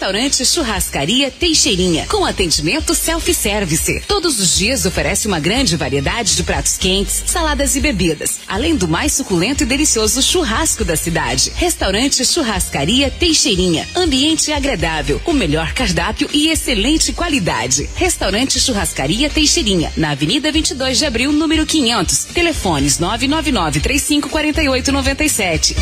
Restaurante Churrascaria Teixeirinha, com atendimento self-service. Todos os dias oferece uma grande variedade de pratos quentes, saladas e bebidas, além do mais suculento e delicioso churrasco da cidade. Restaurante Churrascaria Teixeirinha, ambiente agradável, o melhor cardápio e excelente qualidade. Restaurante Churrascaria Teixeirinha, na Avenida 22 de Abril, número 500. Telefones 999-3548-97.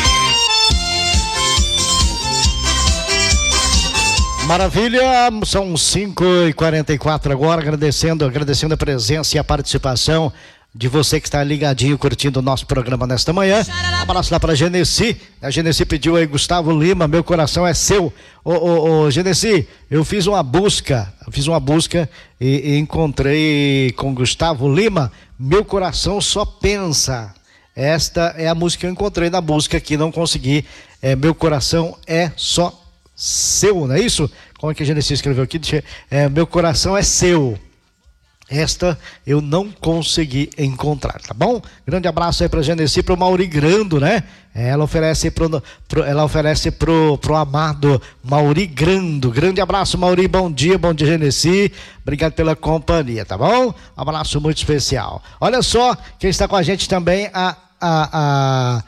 Maravilha, são 5h44 agora, agradecendo a presença e a participação de você que está ligadinho, curtindo o nosso programa nesta manhã. Um abraço lá para a Genesi. A Genesi pediu aí, Gustavo Lima, meu coração é seu. Ô Genesi, eu fiz uma busca e encontrei com Gustavo Lima, meu coração só pensa. Esta é a música que eu encontrei na busca aqui, não consegui. Meu coração é só seu, não é isso? Como é que a Genesi escreveu aqui? Meu coração é seu. Esta eu não consegui encontrar, tá bom? Grande abraço aí pra Genesi, pro Mauri Grando, né? Ela oferece pro amado Mauri Grando. Grande abraço, Mauri, bom dia Genesi. Obrigado pela companhia, tá bom? Abraço muito especial. Olha só, quem está com a gente também, a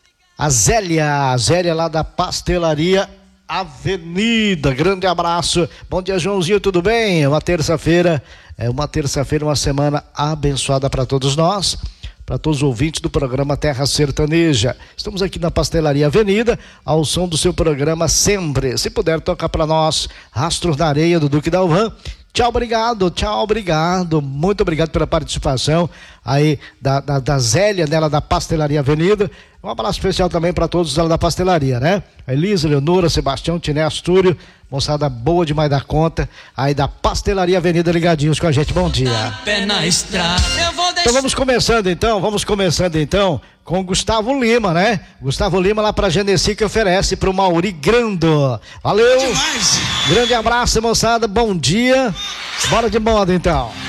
Zélia lá da Pastelaria Avenida. Grande abraço. Bom dia, Joãozinho, tudo bem? Uma terça-feira, uma semana abençoada para todos nós, para todos os ouvintes do programa Terra Sertaneja. Estamos aqui na Pastelaria Avenida, ao som do seu programa sempre. Se puder, toca para nós Rastros na Areia, do Duque Dalvan. Tchau, obrigado. Muito obrigado pela participação aí da Zélia, nela da Pastelaria Avenida. Um abraço especial também para todos da pastelaria, né? A Elisa, Leonora, Sebastião, Tiné, Astúrio, moçada boa demais da conta, aí da Pastelaria Avenida, ligadinhos com a gente. Bom dia. Então vamos começando então com Gustavo Lima, né? Gustavo Lima lá pra Genesi, que oferece pro Mauri Grando. Valeu! Grande abraço, moçada, bom dia. Bora de moda então.